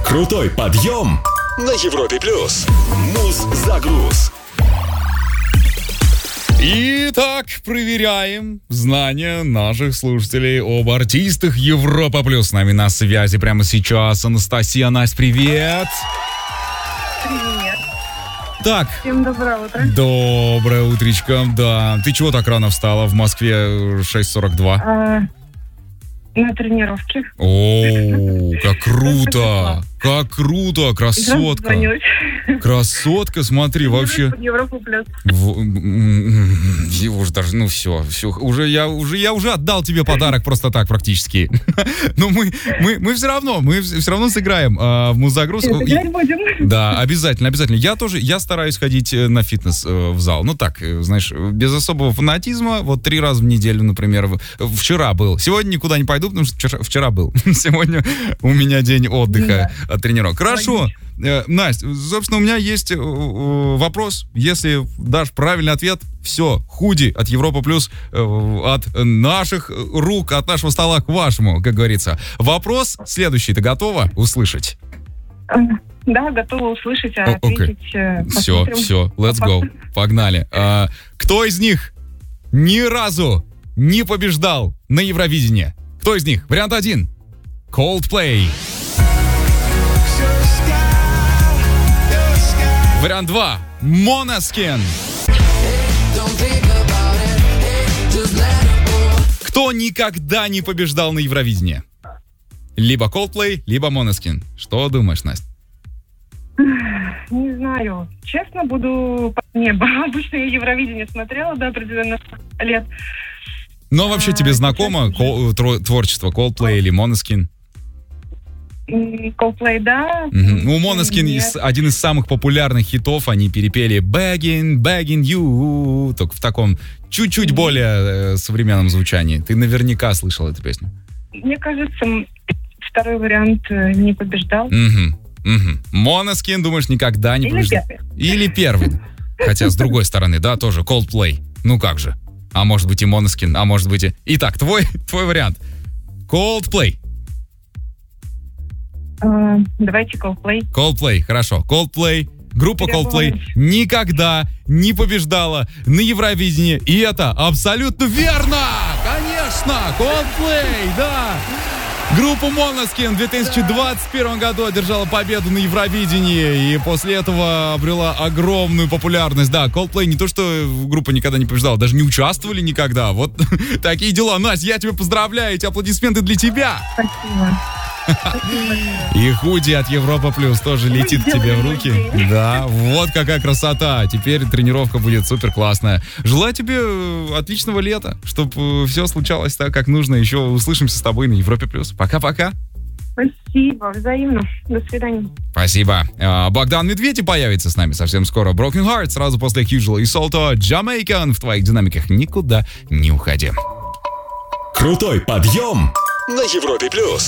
Крутой подъем на Европе+. Муз-загруз. Итак, проверяем знания наших слушателей об артистах Европа+. С нами на связи прямо сейчас Анастасия. Настя, привет! Привет. Так. Всем доброе утро. Доброе утречко, да. Ты чего так рано встала? В Москве 6:42. На тренировке. О, как круто! Как круто! Красотка! Красотка, смотри, вообще. Европа плюс. Уже даже, все. Я уже отдал тебе подарок просто так практически. Но мы все равно сыграем в муз-загруз. Сыграть будем. Да, обязательно. Я стараюсь ходить на фитнес в зал. Ну так, знаешь, без особого фанатизма. Вот 3 раза в неделю, например. Вчера был. Сегодня никуда не пойду, потому что вчера был. Сегодня у меня день отдыха от тренировок. Хорошо. Настя, собственно, у меня есть вопрос. Если дашь правильный ответ, все, худи от Европа Плюс, от наших рук, от нашего стола к вашему, как говорится. Вопрос следующий. Ты готова услышать? Да, готова услышать, а ответить... Все, let's go. Погнали. Кто из них ни разу не побеждал на Евровидении? Кто из них? Вариант 1. Coldplay. Вариант 2. Måneskin. Кто никогда не побеждал на Евровидении? Либо Coldplay, либо Måneskin. Что думаешь, Настя? Не знаю. Честно, буду по небу. Обычно я Евровидение смотрела до определенных лет. Но вообще тебе знакомо творчество Coldplay или Måneskin? Coldplay, да. У Måneskin один из самых популярных хитов. Они перепели Begging You, только в таком чуть-чуть более современном звучании. Ты наверняка слышал эту песню. Мне кажется, второй вариант не побеждал. Måneskin, думаешь, никогда не побеждал? Или первый. Хотя, с другой стороны, да, тоже Coldplay. Ну как же. А может быть и Måneskin, а может быть и... Итак, твой вариант. Coldplay. Давайте Coldplay. Coldplay, хорошо. Coldplay. Группа Coldplay никогда не побеждала на Евровидении. И это абсолютно верно! Конечно! Coldplay, да! Группа Måneskin в 2021 году одержала победу на Евровидении и после этого обрела огромную популярность. Да, Coldplay не то, что группа никогда не побеждала, даже не участвовали никогда. Вот такие дела. Настя, я тебя поздравляю, эти аплодисменты для тебя. Спасибо. И худи от Европа Плюс тоже летит к тебе в руки. Да, вот какая красота. Теперь тренировка будет супер классная. Желаю тебе отличного лета, чтобы все случалось так, как нужно. Еще услышимся с тобой на Европе Плюс. Пока-пока. Спасибо, взаимно. До свидания. Спасибо. Богдан Медведев появится с нами совсем скоро. Broken Heart сразу после Usual и Salto. Jamaican в твоих динамиках. Никуда не уходи. Крутой подъем на Европе Плюс.